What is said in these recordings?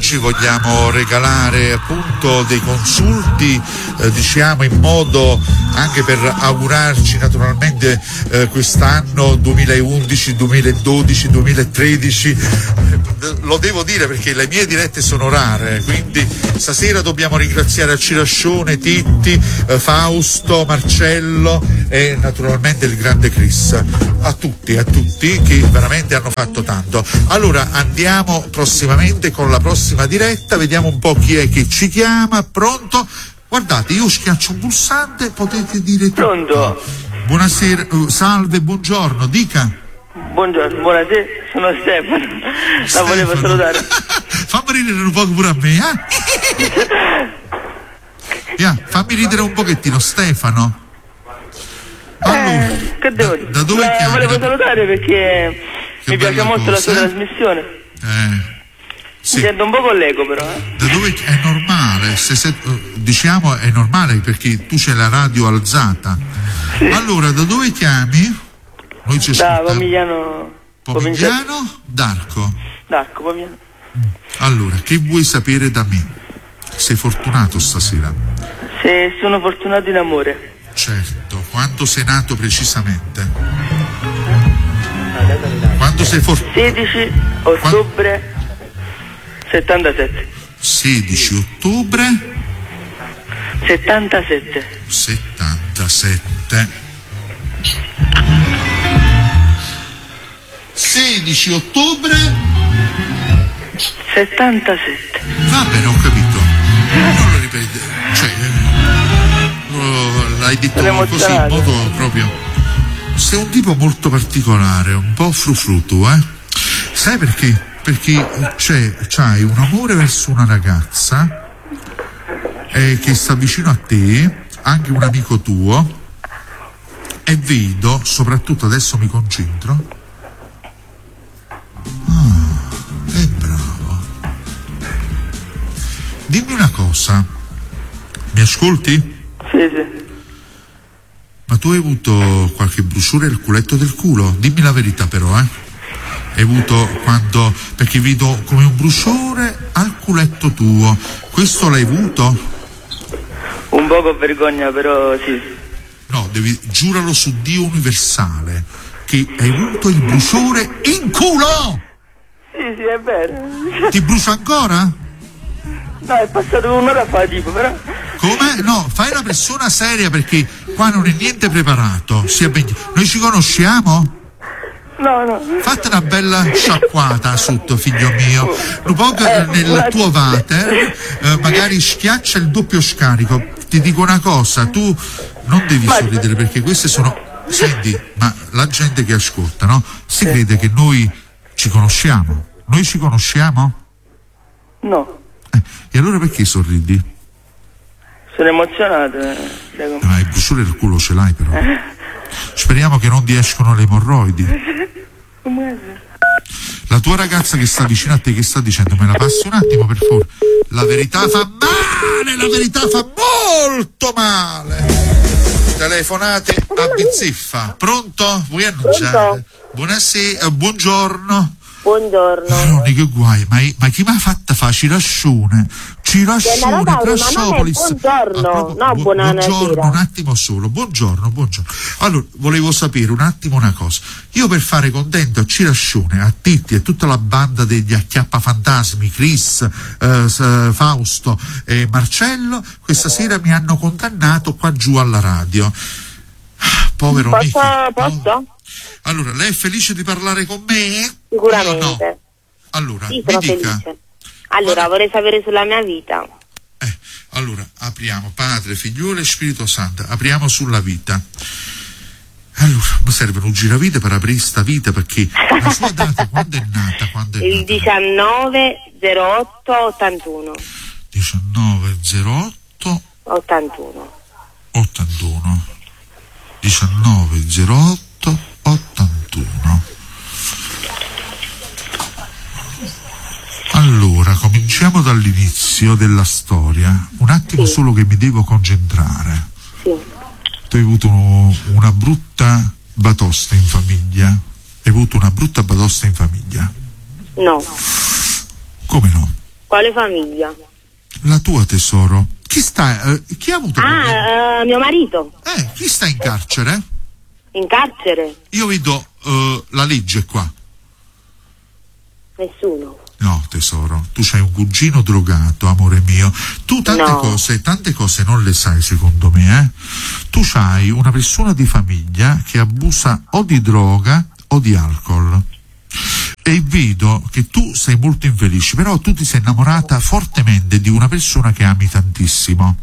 oggi vogliamo regalare appunto dei consulti, diciamo in modo anche per augurarci naturalmente quest'anno 2011, 2012, 2013. Lo devo dire perché le mie dirette sono rare, quindi stasera dobbiamo ringraziare Cirascione, Titti, Fausto, Marcello e naturalmente il grande Chris. A tutti che veramente hanno fatto tanto. Allora andiamo prossimamente con la prossima diretta, vediamo un po' chi è che ci chiama. Pronto? Guardate, io schiaccio un pulsante, potete dire tutto. Pronto? Buonasera, salve, buongiorno, dica. Buongiorno, buonasera, sono Stefano. La volevo salutare. Fammi ridere un po' pure a me, fammi ridere un pochettino, Stefano. Allora, che devo dire? Da dove chiami? Volevo salutare perché mi piace molto la sua trasmissione. Sì. Mi sento un po' con l'eco però. Da dove è normale, diciamo è normale perché tu c'hai la radio alzata. Sì. Allora, da dove chiami? Noi ci da Pomigliano. D'Arco. D'Arco, Pomigliano. Allora, che vuoi sapere da me? Sei fortunato stasera? Se sono fortunato in amore. Certo, quando sei nato precisamente? Quando sei fortunato? 16 ottobre 77. 16 ottobre 77. 16 ottobre 77. Va bene, ho capito. Non lo ripete, l'hai detto così in modo proprio. Sei un tipo molto particolare, un po' frufru tu, Sai perché? Perché c'hai un amore verso una ragazza che sta vicino a te, anche un amico tuo, e vedo, soprattutto adesso mi concentro. È bravo. Dimmi una cosa, mi ascolti? Sì. Ma tu hai avuto qualche bruciore al culetto del culo? Dimmi la verità però, Hai avuto quando... Perché vedo come un bruciore al culetto tuo. Questo l'hai avuto? Un po' con vergogna, però sì. No, giuralo su Dio universale che hai avuto il bruciore in culo! Sì, è vero. Ti brucia ancora? No, è passato un'ora fa, tipo, però... Come? No, fai una persona seria perché qua non è niente preparato. Noi ci conosciamo? No. Fate una bella sciacquata sotto, figlio mio. Un po' nel tuo water, magari schiaccia il doppio scarico. Ti dico una cosa, tu non devi sorridere perché queste sono... Senti, ma la gente che ascolta, no? Si crede che noi ci conosciamo. Noi ci conosciamo? No. E allora perché sorridi? Sono emozionato. Ma il bruciore del culo ce l'hai però. Speriamo che non ti escono le emorroidi. La tua ragazza che sta vicino a te, che sta dicendo? Me la passi un attimo per favore. La verità fa male, la verità fa molto male. Telefonate a bizzeffa. Pronto? Vuoi annunciare? Pronto? Buonasera, buongiorno. Buongiorno. Che guai, ma chi mi ha fatta fa Cirascione, Trasciopoli. Buongiorno, no, buongiorno, un attimo solo, buongiorno. Allora, volevo sapere un attimo una cosa. Io per fare contento a Cirascione, a Titti e tutta la banda degli acchiappafantasmi, Chris, Fausto e Marcello, questa sera mi hanno condannato qua giù alla radio. Povero Nico. Posso? Allora, lei è felice di parlare con me? Sicuramente. No. Allora, sì, sono felice. Allora, vorrei sapere sulla mia vita. Allora, apriamo Padre, Figliolo e Spirito Santo, apriamo sulla vita. Allora, mi serve un giravite per aprire sta vita, perché la sua data, quando è nata? Il 19/08/81. 19/08 81. 19/08/81. Allora, cominciamo dall'inizio della storia. Un attimo solo che mi devo concentrare. Sì. Tu hai avuto una brutta batosta in famiglia? Hai avuto una brutta batosta in famiglia? No. Come no? Quale famiglia? La tua, tesoro. Chi ha avuto problemi? Mio marito. Chi sta in carcere? In carcere? Io vedo la legge qua. Nessuno. No, tesoro, tu c'hai un cugino drogato, amore mio. Tu tante cose non le sai, secondo me, Tu c'hai una persona di famiglia che abusa o di droga o di alcol. E vedo che tu sei molto infelice, però tu ti sei innamorata fortemente di una persona che ami tantissimo.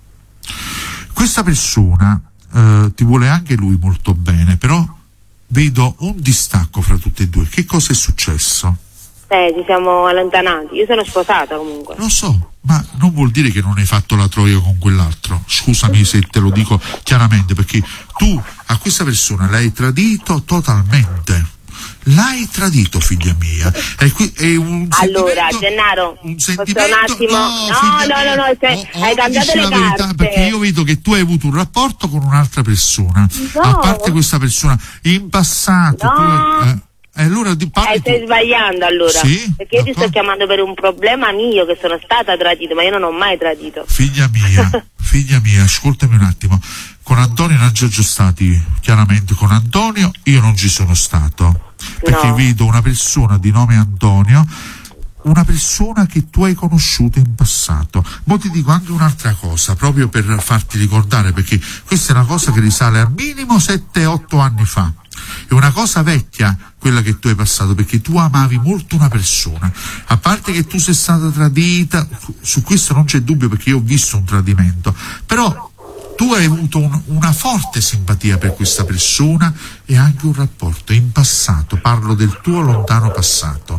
Questa persona ti vuole anche lui molto bene, però vedo un distacco fra tutti e due. Che cosa è successo? Ci siamo allontanati. Io sono sposata comunque. Lo so, ma non vuol dire che non hai fatto la troia con quell'altro. Scusami se te lo dico chiaramente, perché tu a questa persona l'hai tradito totalmente. L'hai tradito, figlia mia. È un allora, Gennaro, un sentimento. Un attimo. No, hai cambiato le carte. Perché io vedo che tu hai avuto un rapporto con un'altra persona. No. A parte questa persona, in passato. No. Allora stai sbagliando allora. Sì? Perché io ti sto chiamando per un problema mio, che sono stata tradita, ma io non ho mai tradito. Figlia mia, ascoltami un attimo. Con Antonio non ci sono stati, chiaramente con Antonio io non ci sono stato. Perché vedo una persona di nome Antonio, una persona che tu hai conosciuto in passato. Ma ti dico anche un'altra cosa, proprio per farti ricordare, perché questa è una cosa che risale al minimo 7-8 anni fa. È una cosa vecchia quella che tu hai passato, perché tu amavi molto una persona. A parte che tu sei stata tradita, su questo non c'è dubbio, perché io ho visto un tradimento, però tu hai avuto una forte simpatia per questa persona e anche un rapporto in passato. Parlo del tuo lontano passato,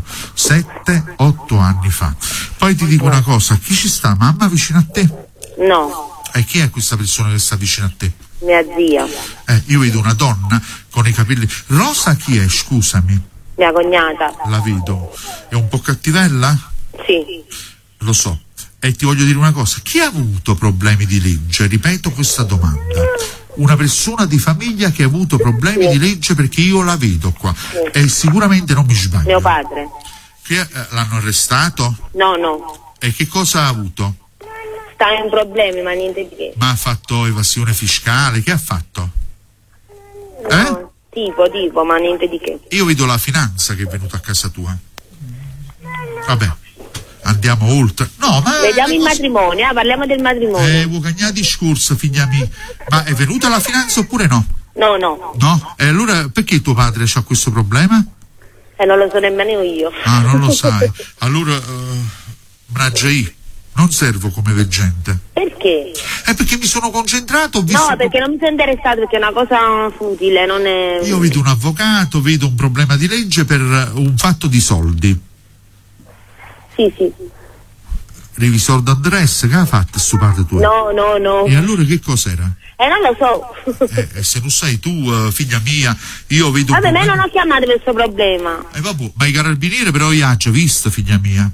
7-8 anni fa. Poi ti dico una cosa, chi ci sta? Mamma vicino a te? No. E chi è questa persona che sta vicino a te? Mia zia. Io vedo una donna con i capelli. Rosa chi è, scusami? Mia cognata. La vedo. È un po' cattivella? Sì. Lo so. E ti voglio dire una cosa, chi ha avuto problemi di legge? Ripeto questa domanda. Una persona di famiglia che ha avuto problemi di legge, perché io la vedo qua. E sicuramente non mi sbaglio. Mio padre. L'hanno arrestato? No. E che cosa ha avuto? Sta in problemi, ma niente di che. Ma ha fatto evasione fiscale? Che ha fatto? No, tipo, ma niente di che. Io vedo la finanza che è venuta a casa tua. Vabbè, andiamo oltre. No, ma vediamo il matrimonio, parliamo del matrimonio. Vuoi cagnare discorso, figlia mia. Ma è venuta la finanza oppure no? No. No? E allora perché tuo padre c'ha questo problema? Non lo so nemmeno io. Ah, non lo sai. Allora, io non servo come veggente. Perché? Perché mi sono concentrato. No, perché non mi sono interessato, perché è una cosa futile, non è. Io vedo un avvocato, vedo un problema di legge per un fatto di soldi. Sì. Revisor d'adresse, che ha fatto sto padre tuo? No. E allora che cos'era? Non lo so. Se non sai tu, figlia mia, io vedo. Vabbè, me non ho chiamato per questo problema. Vabbè, ma i carabinieri però io ho già visto, figlia mia.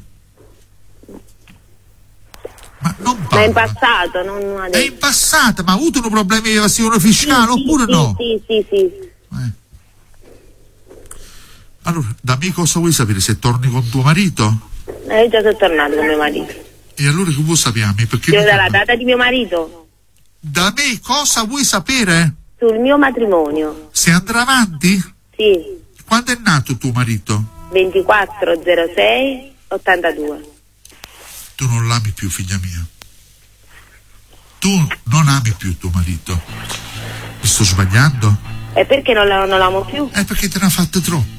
Ma non parla. Ma in passato, non adesso. È in passato, ma ha avuto problemi di evasione fiscale oppure no? Sì. Allora, da me cosa vuoi sapere? Se torni con tuo marito? Io già sono tornato con mio marito. E allora che vuoi sapere? Perché io dalla data di mio marito. Da me cosa vuoi sapere? Sul mio matrimonio. Se andrà avanti? Sì. Quando è nato tuo marito? 24/06/82. Tu non l'ami più, figlia mia. Tu non ami più tuo marito. Mi sto sbagliando? E perché non l'amo più? Perché te ne ha fatte troppe.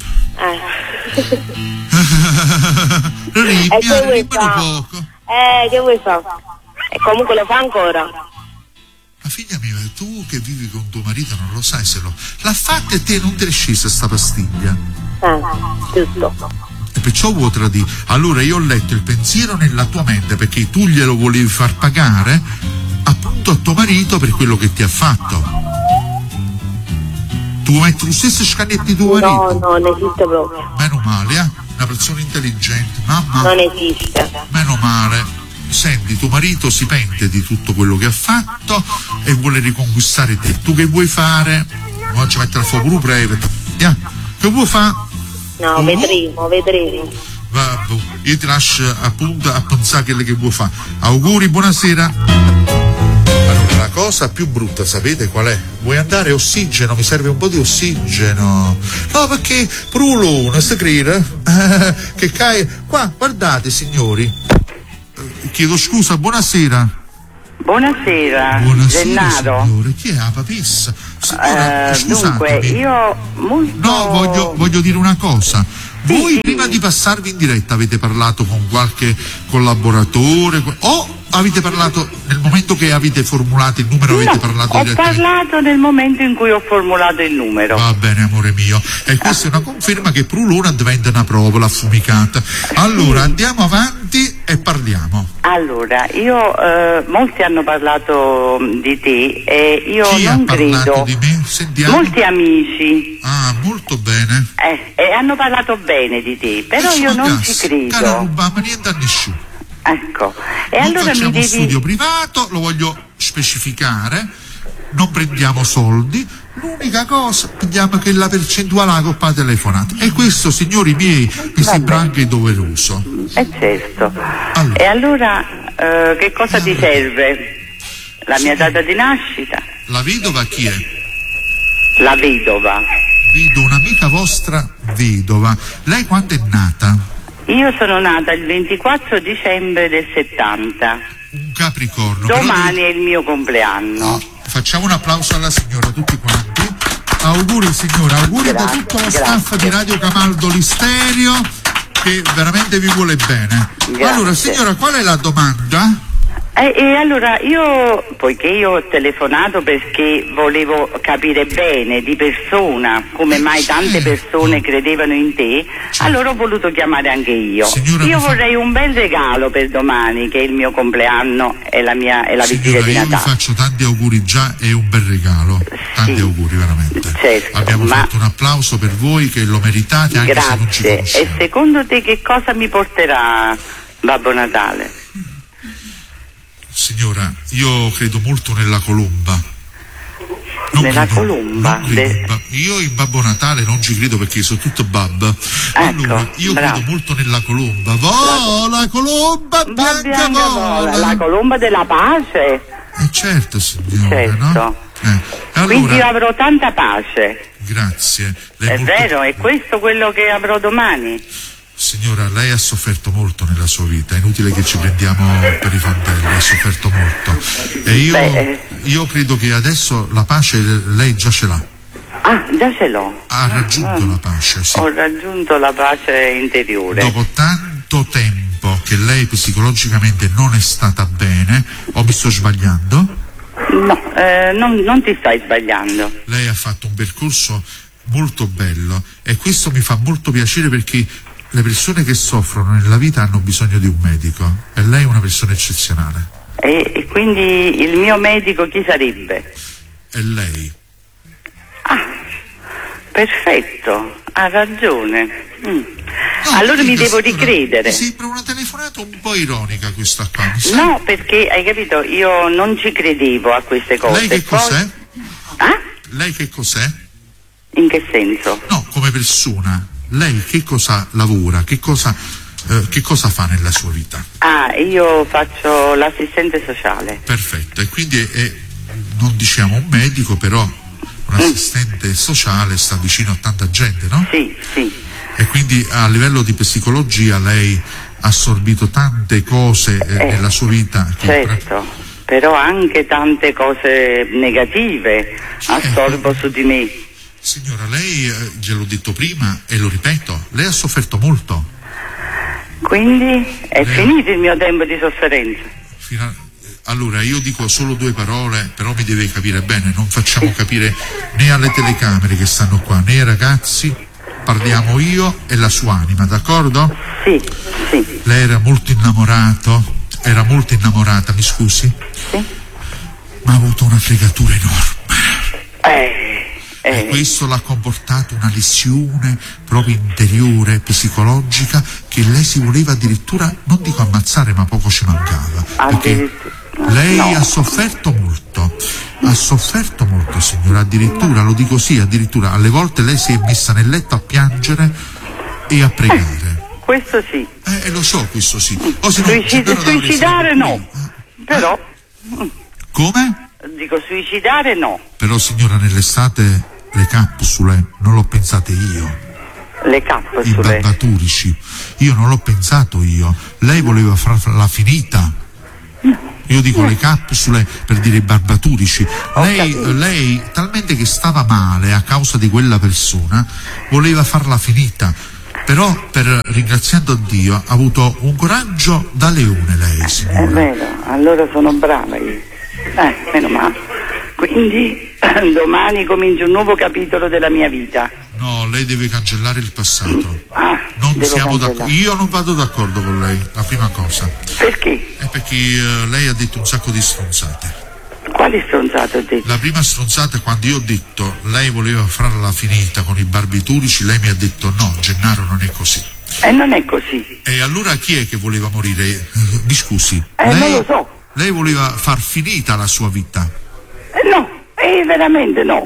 Rimmelo poco. Che vuoi fare? E comunque lo fa ancora. Ma figlia mia, tu che vivi con tuo marito non lo sai se l'ha fatta e te non ti è scesa sta pastiglia. Giusto. E perciò vuoi tradire. Allora io ho letto il pensiero nella tua mente, perché tu glielo volevi far pagare appunto a tuo marito per quello che ti ha fatto. Tu metti lo stesso scagnetto di tuo marito? No, non esiste proprio. Meno male, una persona intelligente. Mamma. Non esiste. Meno male. Senti, tuo marito si pente di tutto quello che ha fatto e vuole riconquistare te. Tu che vuoi fare? Non ci mettere a fuoco breve. Che vuoi fare? No, vedremo. Vabbè, io ti lascio appunto a pensare quello che vuoi fare. Auguri, buonasera. Allora, la cosa più brutta, sapete qual è? Vuoi andare ossigeno? Mi serve un po' di ossigeno. No, perché Prulone, si crede? Che cae. Qua, guardate, signori. Chiedo scusa, buonasera. Buonasera, Buonasera, Gennaro. signore. Chi è la papissa? Signora, Dunque, scusatemi. io molto... No, voglio dire una cosa. Voi sì. prima di passarvi in diretta avete parlato con qualche collaboratore o avete parlato nel momento che avete formulato il numero, avete parlato ho direttamente? parlato nel momento in cui ho formulato il numero. Va bene, amore mio. E questa è una conferma che Prulona diventa una provola affumicata. Allora, andiamo avanti e parliamo. Allora, molti hanno parlato di te e io Chi non ha parlato credo. di me? Sentiamo. Molti amici. Ah, molto bene. E hanno parlato bene di te, però io non ci Cara, credo. non rubiamo niente a nessuno. Ecco. E Non allora facciamo mi devi... studio privato, lo voglio specificare, non prendiamo soldi, l'unica cosa prendiamo che la percentuale alla coppa telefonata. E questo, signori miei, mi sembra anche doveroso. certo. Allora. E allora che cosa ti serve? La mia data di nascita? La vedova chi è? La vedova. Vedo un'amica vostra vedova. Lei quando è nata? Io sono nata il 24 dicembre del 70. Un Capricorno. Domani però è il mio compleanno. facciamo un applauso alla signora, tutti quanti. Auguri signora, auguri da tutto lo staff di Radio Camaldo Listerio che veramente vi vuole bene. Grazie. Allora signora, qual è la domanda? E allora poiché io ho telefonato perché volevo capire bene di persona come mai tante persone credevano in te, allora ho voluto chiamare anche io. Signora, Io vorrei un bel regalo per domani, che è il mio compleanno e la vigilia Signora, di io vi Natale. faccio tanti auguri già e un bel regalo. Tanti auguri veramente. Certo, Abbiamo ma- fatto un applauso per voi che lo meritate anche se non ci Grazie. E conosciamo. secondo te che cosa mi porterà Babbo Natale? Signora, io credo molto nella colomba. Non Nella credo- colomba? non credo. Io in Babbo Natale non ci credo perché sono tutto babba. Allora, io bravo. credo molto nella colomba. Vola, colomba bianca vola. La colomba della pace. Certo, signora, Certo. no? Quindi io Allora, avrò tanta pace. grazie. Lei È molto- vero, è questo quello che avrò domani. Signora, lei ha sofferto molto nella sua vita, è inutile che ci prendiamo per i fondelli, ha sofferto molto. E io credo che adesso la pace lei già ce l'ha. Ah, già ce l'ho. Ha raggiunto la pace, sì. Ho raggiunto la pace interiore. Dopo tanto tempo che lei psicologicamente non è stata bene, o mi sto sbagliando? No, non ti stai sbagliando. Lei ha fatto un percorso molto bello e questo mi fa molto piacere perché le persone che soffrono nella vita hanno bisogno di un medico e lei è una persona eccezionale. E quindi il mio medico chi sarebbe? È lei. Perfetto, ha ragione. No, Allora mi dica, devo signora, ricredere. Mi sembra una telefonata un po' ironica questa qua. Mi sa. No, perché hai capito, io non ci credevo a queste cose. Lei che Poi- cos'è? Ah? Lei che cos'è? In che senso? No, come persona. Lei che cosa lavora? Che cosa fa nella sua vita? Ah, io faccio l'assistente sociale. Perfetto. E quindi non diciamo un medico, però un assistente sociale sta vicino a tanta gente, no? Sì, sì. E quindi a livello di psicologia lei ha assorbito tante cose nella sua vita. Certo, però anche tante cose negative assorbo su di me. Signora, lei, gliel'ho detto prima e lo ripeto, lei ha sofferto molto. Quindi è finito il mio tempo di sofferenza. Allora, io dico solo due parole, però mi deve capire bene, non facciamo capire né alle telecamere che stanno qua, né ai ragazzi, parliamo io e la sua anima, d'accordo? Sì, sì. Lei era molto molto innamorata, mi scusi? Sì. Ma ha avuto una fregatura enorme. E Eh, questo l'ha comportato una lesione proprio interiore, psicologica, che lei si voleva addirittura, non dico ammazzare, ma poco ci mancava. Perché lei ha sofferto molto, signora, addirittura, lo dico sì, addirittura alle volte lei si è messa nel letto a piangere e a pregare. questo sì. Lo so, questo sì. O se no, suicidare no. Però. Come? Dico suicidare no. Però signora, nell'estate le capsule non l'ho pensate io. Le capsule. I barbiturici. Io non l'ho pensato io. Lei voleva farla finita. Io dico le capsule per dire i barbiturici. Lei, talmente che stava male a causa di quella persona, voleva farla finita. Però, ringraziando Dio, ha avuto un coraggio da leone lei, signora. È vero, allora sono brava io. Meno male. Quindi domani comincia un nuovo capitolo della mia vita. No, lei deve cancellare il passato. Non devo siamo cancellare. io non vado d'accordo con lei, la prima cosa. Perché? È perché lei ha detto un sacco di stronzate. Quali stronzate ho detto? La prima stronzata è quando io ho detto lei voleva farla finita con i barbiturici, lei mi ha detto no, Gennaro, non è così. Non è così. E allora chi è che voleva morire? Mi scusi. Non lo so. Lei voleva far finita la sua vita? No, veramente no.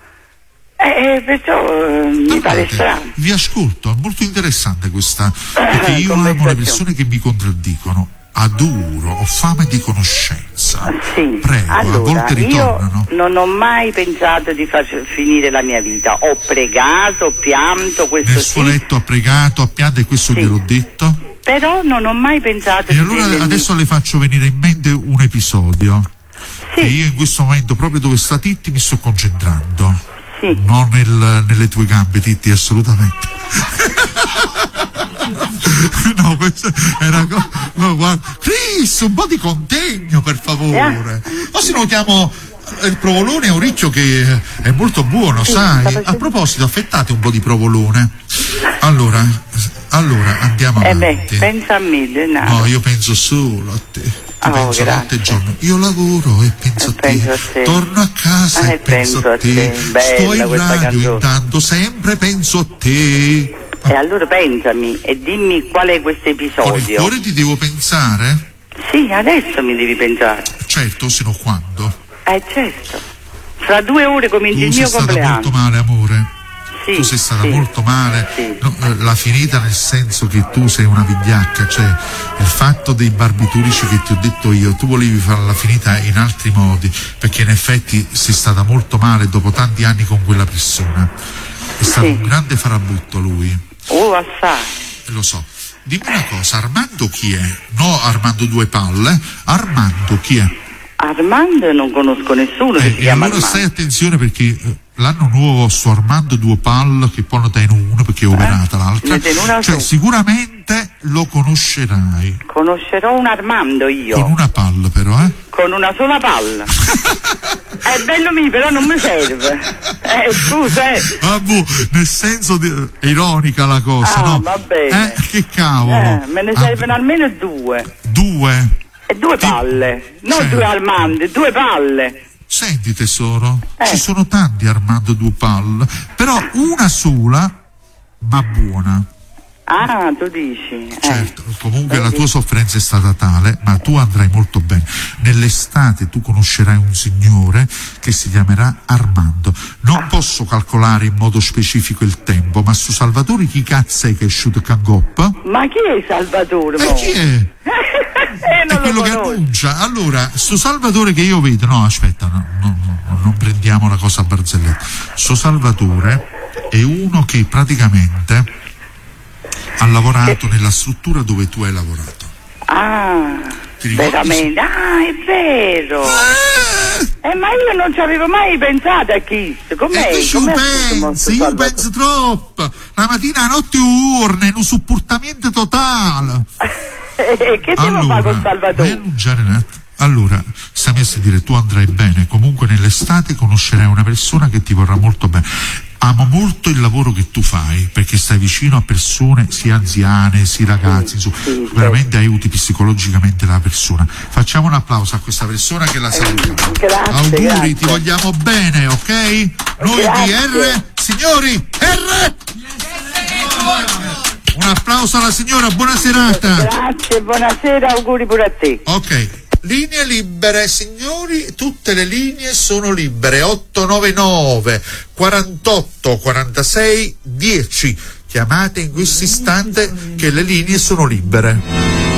Perciò mi pare strano. Vi ascolto, è molto interessante questa, perché io amo le persone che mi contraddicono. Adoro, ho fame di conoscenza. Sì. Prego, allora, a volte ritornano. Io non ho mai pensato di far finire la mia vita. Ho pregato, ho pianto, questo Nel suo letto ha pregato, ha pianto e questo gliel'ho detto. Però non ho mai pensato E di allora adesso le faccio venire in mente un episodio. Sì. E io in questo momento, proprio dove sta Titti, mi sto concentrando. Sì. Non nelle tue gambe, Titti, assolutamente. No, questa era no, guarda. Chris, un po' di contegno, per favore. O se no chiamo il provolone a Oricchio, che è molto buono, sai. A proposito, affettate un po' di provolone. Allora andiamo avanti. Pensa a me, Gennaro. No, io penso solo a te. Penso notte e giorno. Io lavoro e penso a te. Torno a casa e penso a te. Sto in radio intanto, sempre penso a te. E allora pensami e dimmi qual è questo episodio. Con il cuore ti devo pensare? Sì, adesso mi devi pensare. Certo, se no quando? Certo. Fra 2 ore comincia il mio compleanno. Tu sei stata molto male, amore. Sì, tu sei stata molto male. Sì. No, la finita nel senso che tu sei una vigliacca, cioè il fatto dei barbiturici che ti ho detto io, tu volevi farla finita in altri modi, perché in effetti sei stata molto male dopo tanti anni con quella persona. È stato un grande farabutto lui. Assai. Lo so. Dimmi una cosa, Armando chi è? No, Armando Due Palle. Armando chi è? Armando non conosco nessuno che si chiama allora Armando. stai attenzione, perché l'anno nuovo sto Armando Due Palle, che poi ne tiene uno perché è operata l'altra. Cioè sicuramente lo conoscerai. Conoscerò un Armando io. Con una palla però, Con una sola palla. È bello mio, però non mi serve. Scusa, nel senso ironica la cosa, no? Va bene. Che cavolo. Me ne servono almeno 2. 2? E 2 palle. Non 2 Armandi, 2 palle. Senti tesoro, ci sono tanti Armando Due Palle, però una sola, ma buona. Tu dici. Certo, comunque la tua sofferenza è stata tale, ma tu andrai molto bene. Nell'estate tu conoscerai un signore che si chiamerà Armando. Non posso calcolare in modo specifico il tempo, ma su Salvatore chi cazzo è che è uscito Cangoppa? Ma chi è Salvatore? Chi è? È quello che annuncia. Allora, sto Salvatore che io vedo, no aspetta, non prendiamo la cosa a barzelletta. Sto Salvatore è uno che praticamente ha lavorato nella struttura dove tu hai lavorato. Veramente? È vero. Ma io non ci avevo mai pensato a Kiss. Com'è? Io penso troppo. La mattina a notte urne, un supportamento totale. Che devo fare con Salvatore? Allora, stammi a sentire, tu andrai bene. Comunque nell'estate conoscerai una persona che ti vorrà molto bene. Amo molto il lavoro che tu fai, perché stai vicino a persone sia anziane sia ragazzi, veramente aiuti psicologicamente la persona. Facciamo un applauso a questa persona che la salutiamo. Auguri, grazie. Ti vogliamo bene, ok? Noi di R, signori, R! Un applauso alla signora, buona serata. Grazie, buonasera, auguri pure a te. Ok. Linee libere, signori, tutte le linee sono libere. 899 48 46 10. chiamate in questo istante che le linee sono libere.